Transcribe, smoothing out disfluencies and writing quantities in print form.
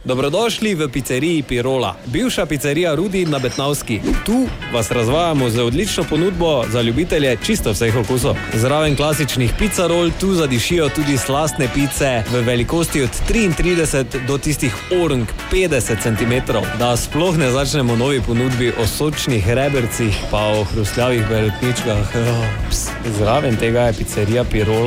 Dobrodošli v pizzeriji Pirola, bivša pizzerija Rudi na Betnavski. Tu vas razvajamo z odlično ponudbo za ljubitelje čisto vseh okusov. Zraven klasičnih pizzarol tu zadišijo tudi slastne pice v velikosti od 33 do tistih orang 50 cm. Da sploh ne začnemo o novi ponudbi o sočnih rebercih pa o hrustljavih berutničkah. Zraven tega je pizzerija Pirola